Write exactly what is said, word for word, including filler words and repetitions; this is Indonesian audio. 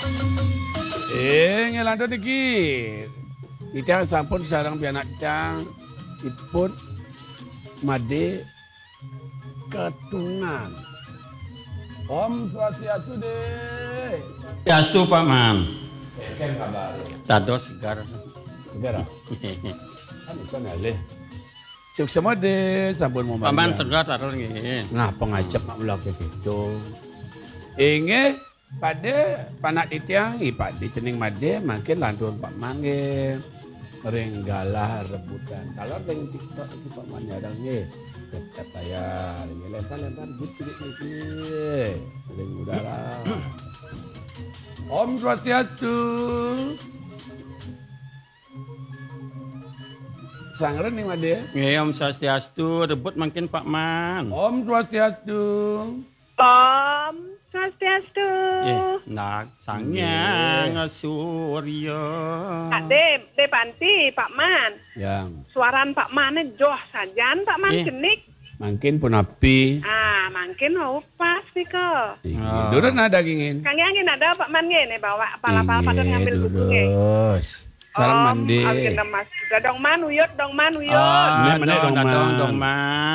Eh, ngelanda dikit. Kita sampun sarang pianak cang, ipun made ketunan. Om Swastiastu deh. Yastu Pak Man. Eh, kan kabar. Tado segar. Negara. Kan itu nalih. Sukses mode sampun mau Pak Man segar taruh nggih. Nah, pengajak mak melaku gitu. Inge pada panak itiang i pade cening made makin landun Pak Man nge. Ring galah rebutan. Kalau ring TikTok itu Pak Man jarang nge. Tetap bayar. Lempar-lempar gitu iki. Ring udara. Om Swastiastu. Sangren nih made. Nggih Om Swastiastu rebut makin Pak Man. Om Swastiastu. Om Swastiastu. Eh, nak sangyang surya. Kak De, De Panti, Pak Man. Yang Suaran Pak Man joh sajan Pak Man Eh. jenik. makin pun api. Ah, makin mau pas nih kok. Ah. Durun ada dagingin. Kang Yangin ada Pak Man nih bawa pala-pala pada ngambil bukunya. Terus. Sekarang mandi. Om, alkin mas. Dong man uyut, dong man uyut. Ah, Ini mana dong, dong, dong, Man? dong, Man.